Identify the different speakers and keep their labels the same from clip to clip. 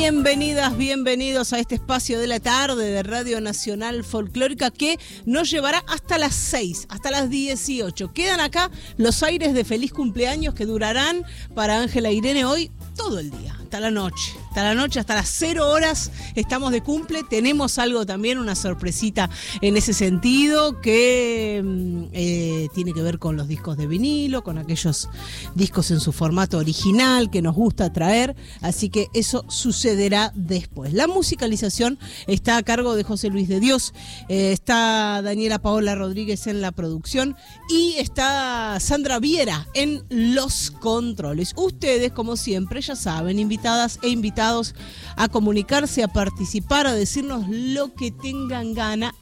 Speaker 1: Bienvenidas, bienvenidos a este espacio de la tarde de Radio Nacional Folclórica que nos llevará hasta las 6, hasta las 18. Quedan acá los aires de feliz cumpleaños que durarán para Ángela Irene hoy todo el día, hasta la noche, hasta las 0 horas estamos de cumple. Tenemos algo también, una sorpresita en ese sentido que tiene que ver con los discos de vinilo, con aquellos discos en su formato original que nos gusta traer, así que eso sucederá después. La musicalización está a cargo de José Luis de Dios, está Daniela Paola Rodríguez en la producción y está Sandra Viera en los controles. Ustedes, como siempre, ya saben, invitadas e invitados a comunicarse, a participar, a decirnos lo que tengan ganas.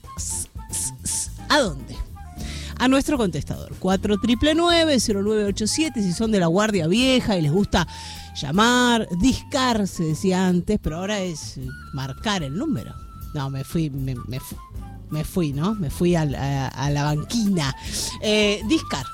Speaker 1: ¿A dónde? A nuestro contestador 4999-0987 si son de la Guardia Vieja y les gusta llamar, discar, se decía antes, pero ahora es marcar el número. No, me fui, ¿no? Me fui a la banquina. Discar,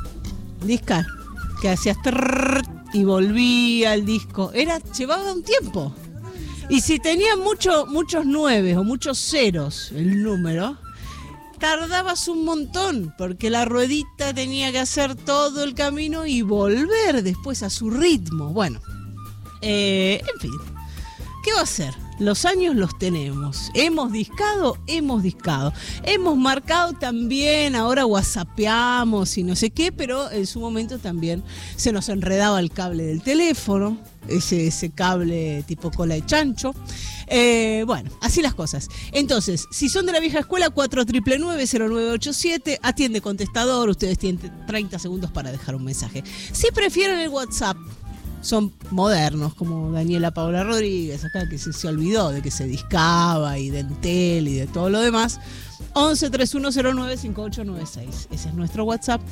Speaker 1: que hacías y volvía el disco. Llevaba un tiempo. Y si tenía muchos 9 o muchos ceros el número, tardabas un montón, porque la ruedita tenía que hacer todo el camino y volver después a su ritmo. Bueno, en fin, ¿qué va a hacer? Los años los tenemos. Hemos discado. Hemos marcado también, ahora whatsappeamos y no sé qué, pero en su momento también se nos enredaba el cable del teléfono, ese cable tipo cola de chancho. Bueno, así las cosas. Entonces, si son de la vieja escuela, 4999-0987, atiende contestador, ustedes tienen 30 segundos para dejar un mensaje. Si prefieren el WhatsApp, son modernos, como Daniela Paola Rodríguez, acá que se olvidó de que se discaba y de Entel y de todo lo demás. 11 3109 5896. Ese es nuestro WhatsApp.